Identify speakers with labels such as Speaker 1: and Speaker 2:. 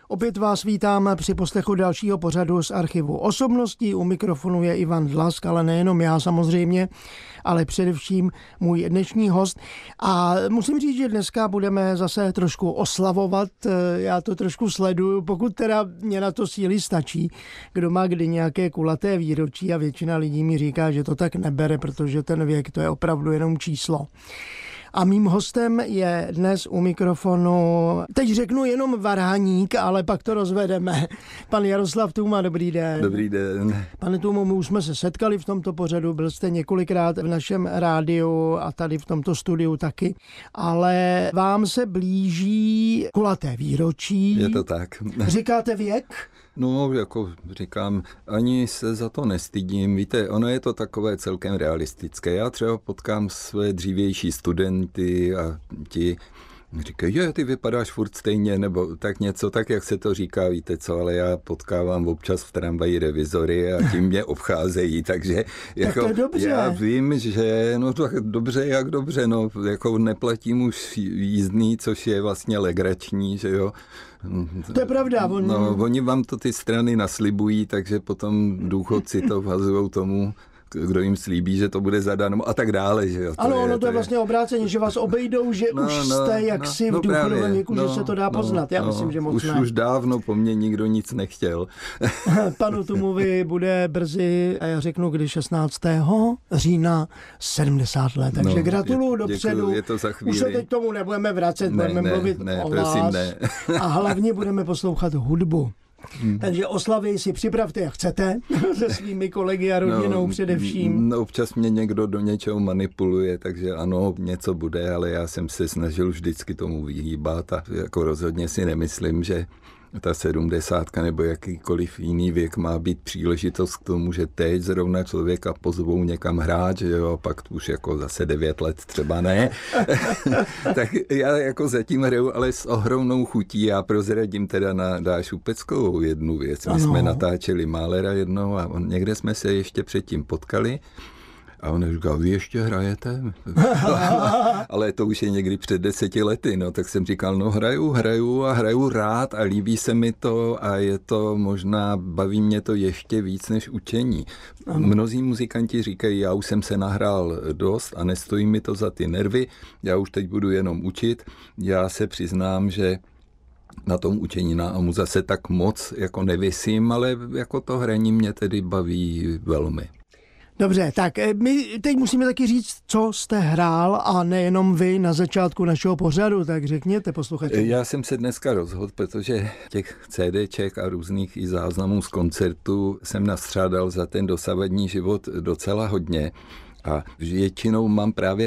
Speaker 1: Opět vás vítám při poslechu dalšího pořadu z archivu osobností. U mikrofonu je Ivan Dlask, ale nejenom já samozřejmě, ale především můj dnešní host. A musím říct, že dneska budeme zase trošku oslavovat. Já to trošku sleduju, pokud teda mě na to síly stačí. Kdo má kdy nějaké kulaté výročí a většina lidí mi říká, že to tak nebere, protože ten věk to je opravdu jenom číslo. A mým hostem je dnes u mikrofonu, teď řeknu jenom varhaník, ale pak to rozvedeme. Pan Jaroslav Tůma, dobrý den.
Speaker 2: Dobrý den.
Speaker 1: Pane Tůmo, my už jsme se setkali v tomto pořadu, byl jste několikrát v našem rádiu a tady v tomto studiu taky, ale vám se blíží kulaté výročí.
Speaker 2: Je to tak.
Speaker 1: Říkáte věk?
Speaker 2: No, jako říkám, ani se za to nestydím. Víte, ono je to takové celkem realistické. Já třeba potkám své dřívější studenty a ti říkají, že ty vypadáš furt stejně, nebo tak něco, tak jak se to říká, víte co, ale já potkávám občas v tramvaji revizory a tím mě obcházejí, takže jako,
Speaker 1: tak to je dobře.
Speaker 2: Já vím, že no tak dobře, jak dobře, no jako neplatím už jízdný, což je vlastně legrační, že jo.
Speaker 1: To je pravda.
Speaker 2: Oni vám to ty strany naslibují, takže potom důchodci to vhazujou tomu, kdo jim slíbí, že to bude zadarmo a tak dále. Že jo?
Speaker 1: Ano, to je vlastně obráceně, že vás obejdou, že už jste jaksi v důchodovém věku, že se to dá poznat. Já myslím, že moc ne.
Speaker 2: Už dávno po mně nikdo nic nechtěl.
Speaker 1: Panu Tumovi bude brzy, a já řeknu, kdy 16. října 70 let, takže gratuluju dopředu.
Speaker 2: Je to za chvíli.
Speaker 1: Už se teď tomu nebudeme vracet, budeme mluvit o vás. A hlavně budeme poslouchat hudbu. Takže oslavy si připravte, jak chcete, se svými kolegy a rodinou především.
Speaker 2: Občas mě někdo do něčeho manipuluje, takže ano, něco bude, ale já jsem se snažil vždycky tomu vyhýbat a jako rozhodně si nemyslím, že ta 70 nebo jakýkoliv jiný věk má být příležitost k tomu, že teď zrovna člověka pozvou někam hrát, že jo, pak už jako zase 9 let třeba ne. Tak já jako zatím hraju, ale s ohromnou chutí. Já prozradím teda na Dášu Peckovou jednu věc. My jsme natáčeli Málera jednou a někde jsme se ještě předtím potkali. A on říkal, vy ještě hrajete? Ale to už je někdy před 10 lety, no, tak jsem říkal, no hraju rád a líbí se mi to a je to možná, baví mě to ještě víc než učení. Mnozí muzikanti říkají, já už jsem se nahrál dost a nestojí mi to za ty nervy, já už teď budu jenom učit. Já se přiznám, že na tom učení na AMU zase tak moc jako nevisím, ale jako to hraní mě tedy baví velmi.
Speaker 1: Dobře, tak my teď musíme taky říct, co jste hrál a nejenom vy na začátku našeho pořadu, tak řekněte posluchačům.
Speaker 2: Já jsem se dneska rozhodl, protože těch CDček a různých i záznamů z koncertu jsem nastřádal za ten dosavadní život docela hodně a většinou mám právě